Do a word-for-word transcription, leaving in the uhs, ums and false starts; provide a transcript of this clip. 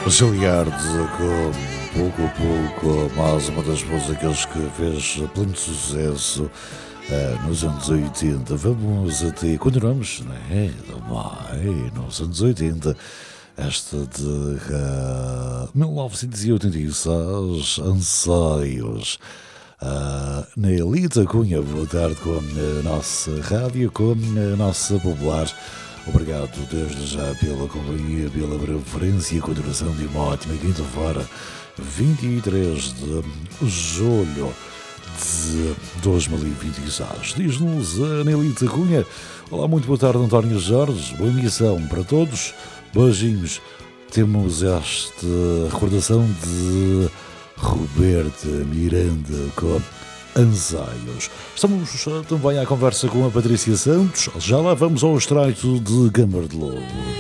Giliardo com Pouco a Pouco, mais uma das músicas que fez pleno sucesso uh, nos anos oitenta. Vamos até, continuamos, né? Vai, nos anos oitenta, esta de uh, mil novecentos e oitenta e seis, Anseios. Uh, na Elita Cunha, boa tarde com a nossa rádio, com a nossa popular. Obrigado desde já pela companhia, pela preferência e continuação de uma ótima quinta-feira, vinte e três de julho de dois mil e vinte e seis. Diz-nos a Nelita Cunha. Olá, muito boa tarde, António Jorge. Boa emissão para todos. Beijinhos. Temos esta recordação de Roberta Miranda com Anseios. Estamos também à conversa com a Patrícia Santos. Já lá vamos ao estreito de Câmara de Lobo.